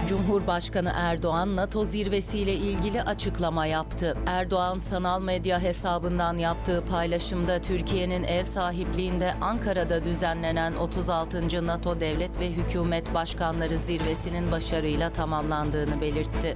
Cumhurbaşkanı Erdoğan, NATO zirvesiyle ilgili açıklama yaptı. Erdoğan, sanal medya hesabından yaptığı paylaşımda Türkiye'nin ev sahipliğinde Ankara'da düzenlenen 36. NATO Devlet ve Hükümet Başkanları Zirvesi'nin başarıyla tamamlandığını belirtti.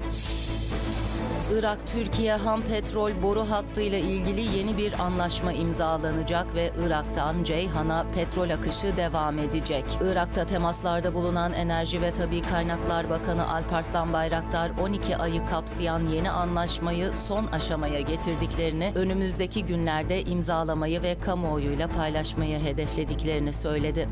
Irak-Türkiye ham petrol boru hattıyla ilgili yeni bir anlaşma imzalanacak ve Irak'tan Ceyhan'a petrol akışı devam edecek. Irak'ta temaslarda bulunan Enerji ve Tabii Kaynaklar Bakanı Alparslan Bayraktar, 12 ayı kapsayan yeni anlaşmayı son aşamaya getirdiklerini, önümüzdeki günlerde imzalamayı ve kamuoyuyla paylaşmayı hedeflediklerini söyledi.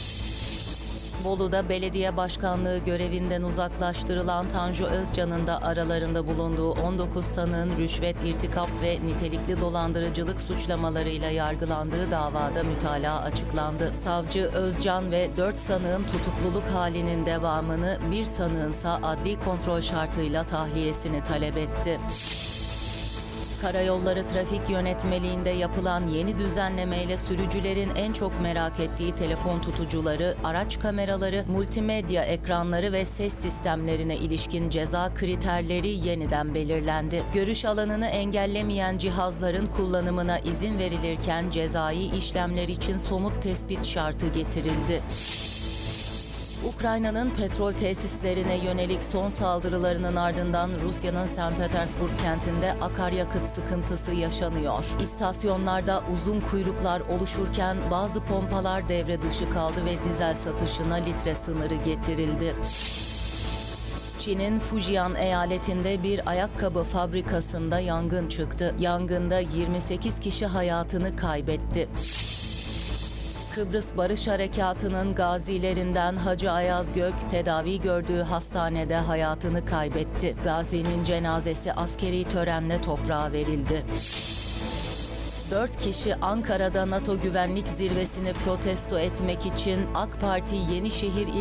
Bolu'da belediye başkanlığı görevinden uzaklaştırılan Tanju Özcan'ın da aralarında bulunduğu 19 sanığın rüşvet, irtikap ve nitelikli dolandırıcılık suçlamalarıyla yargılandığı davada mütalaa açıklandı. Savcı Özcan ve 4 sanığın tutukluluk halinin devamını, bir sanığınsa adli kontrol şartıyla tahliyesini talep etti. Karayolları Trafik Yönetmeliğinde yapılan yeni düzenlemeyle sürücülerin en çok merak ettiği telefon tutucuları, araç kameraları, multimedya ekranları ve ses sistemlerine ilişkin ceza kriterleri yeniden belirlendi. Görüş alanını engellemeyen cihazların kullanımına izin verilirken cezai işlemler için somut tespit şartı getirildi. Ukrayna'nın petrol tesislerine yönelik son saldırılarının ardından Rusya'nın St. Petersburg kentinde akaryakıt sıkıntısı yaşanıyor. İstasyonlarda uzun kuyruklar oluşurken bazı pompalar devre dışı kaldı ve dizel satışına litre sınırı getirildi. Çin'in Fujian eyaletinde bir ayakkabı fabrikasında yangın çıktı. Yangında 28 kişi hayatını kaybetti. Kıbrıs Barış Harekatı'nın gazilerinden Hacı Ayaz Gök, tedavi gördüğü hastanede hayatını kaybetti. Gazinin cenazesi askeri törenle toprağa verildi. 4 kişi Ankara'da NATO Güvenlik Zirvesini protesto etmek için AK Parti Yenişehir İl